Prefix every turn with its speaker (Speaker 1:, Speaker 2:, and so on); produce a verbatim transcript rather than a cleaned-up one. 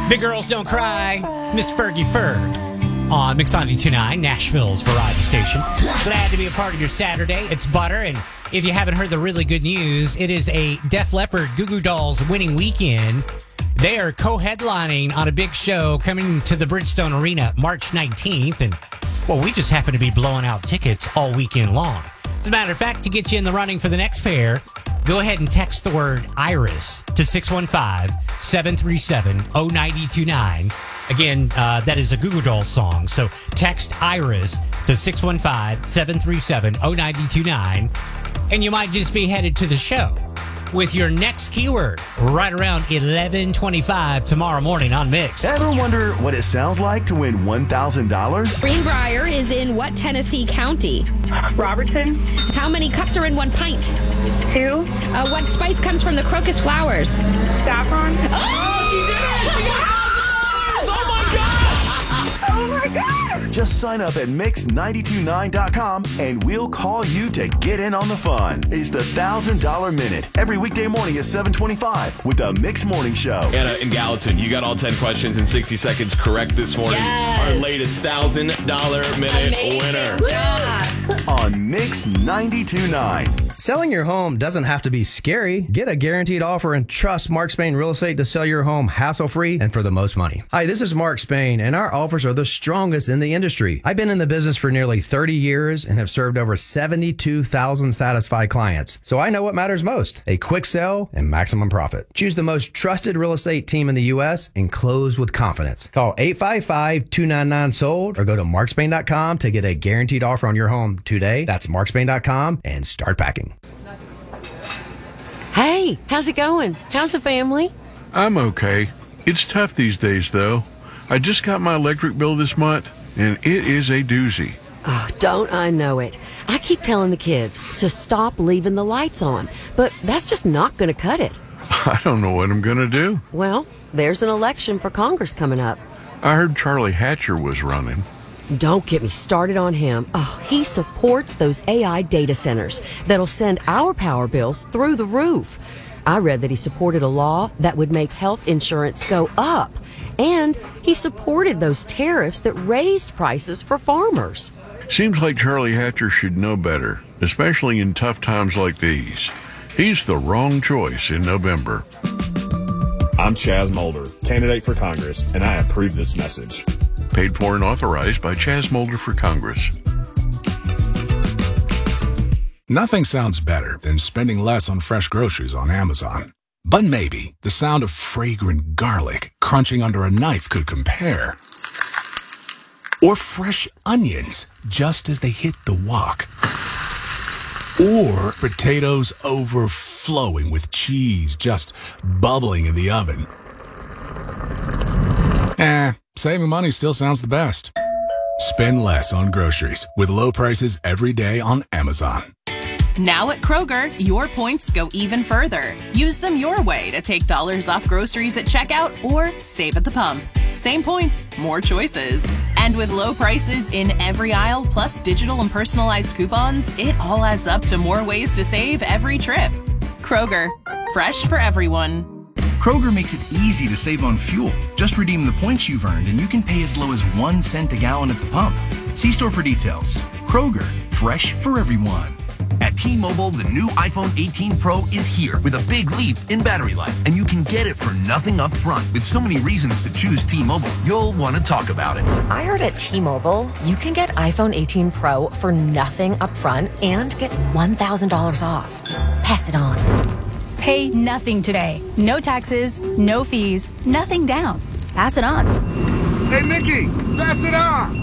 Speaker 1: Big Girls Don't Cry, Miss Fergie Ferg on Mix ninety-two point nine, Nashville's variety station. Glad to be a part of your Saturday. It's Butter, and if you haven't heard the really good news, it is a Def Leppard Goo Goo Dolls winning weekend. They are co-headlining on a big show coming to the Bridgestone Arena March nineteenth, and, well, we just happen to be blowing out tickets all weekend long. As a matter of fact, to get you in the running for the next pair, go ahead and text the word IRIS to six one five, seven three seven, zero nine two nine. Again, uh, that is a Goo Goo Dolls song. So text IRIS to six one five, seven three seven, zero nine two nine, and you might just be headed to the show with your next keyword right around eleven twenty-five tomorrow morning on Mix.
Speaker 2: Ever wonder what it sounds like to win one thousand dollars?
Speaker 3: Greenbrier is in what Tennessee county?
Speaker 4: Robertson.
Speaker 3: How many cups are in one pint?
Speaker 4: Two.
Speaker 3: Uh, what spice comes from the crocus flowers?
Speaker 4: Saffron.
Speaker 3: Oh,
Speaker 1: she did it! She got oh my God!
Speaker 4: Oh my God!
Speaker 2: Just sign up at mix nine two nine dot com and we'll call you to get in on the fun. It's the one thousand dollars Minute every weekday morning at seven twenty-five with the Mix Morning Show.
Speaker 5: Anna in Gallatin, you got all ten questions in sixty seconds correct this morning.
Speaker 3: Yes.
Speaker 5: Our latest one thousand dollars Minute
Speaker 3: Amazing
Speaker 5: winner.
Speaker 3: job.
Speaker 2: On Mix ninety-two point nine.
Speaker 6: Selling your home doesn't have to be scary. Get a guaranteed offer and trust Mark Spain Real Estate to sell your home hassle-free and for the most money. Hi, this is Mark Spain, and our offers are the strongest in the industry. I've been in the business for nearly thirty years and have served over seventy-two thousand satisfied clients. So I know what matters most: a quick sell and maximum profit. Choose the most trusted real estate team in the U S and close with confidence. Call eight five five, two nine nine, sold or go to mark spain dot com to get a guaranteed offer on your home today. That's mark spain dot com and start packing.
Speaker 7: Hey, how's it going? How's the family?
Speaker 8: I'm okay. It's tough these days, though. I just got my electric bill this month, and it is a doozy.
Speaker 7: Oh, don't I know it? I keep telling the kids, so stop leaving the lights on. But that's just not going to cut it.
Speaker 8: I don't know what I'm going to do.
Speaker 7: Well, there's an election for Congress coming up.
Speaker 8: I heard Charlie Hatcher was running.
Speaker 7: Don't get me started on him. Oh, he supports those A I data centers that'll send our power bills through the roof. I read that he supported a law that would make health insurance go up. And he supported those tariffs that raised prices for farmers.
Speaker 8: Seems like Charlie Hatcher should know better, especially in tough times like these. He's the wrong choice in November.
Speaker 9: I'm Chaz Mulder, candidate for Congress, and I approve this message.
Speaker 8: Paid for and authorized by Chaz Mulder for Congress.
Speaker 10: Nothing sounds better than spending less on fresh groceries on Amazon. But maybe the sound of fragrant garlic crunching under a knife could compare. Or fresh onions just as they hit the wok. Or potatoes overflowing with cheese just bubbling in the oven. Eh, saving money still sounds the best. Spend less on groceries with low prices every day on Amazon.
Speaker 11: Now at Kroger, your points go even further. Use them your way to take dollars off groceries at checkout or save at the pump. Same points, more choices. And with low prices in every aisle, plus digital and personalized coupons, it all adds up to more ways to save every trip. Kroger, fresh for everyone.
Speaker 12: Kroger makes it easy to save on fuel. Just redeem the points you've earned and you can pay as low as one cent a gallon at the pump. See store for details. Kroger, fresh for everyone.
Speaker 13: At T-Mobile, the new iPhone eighteen Pro is here with a big leap in battery life, and you can get it for nothing up front. With so many reasons to choose T-Mobile, you'll want to talk about it.
Speaker 14: I heard at T-Mobile, you can get iPhone eighteen Pro for nothing up front and get one thousand dollars off. Pass it on.
Speaker 15: Pay nothing today. No taxes, no fees, nothing down. Pass it on.
Speaker 16: Hey, Mickey, pass it on.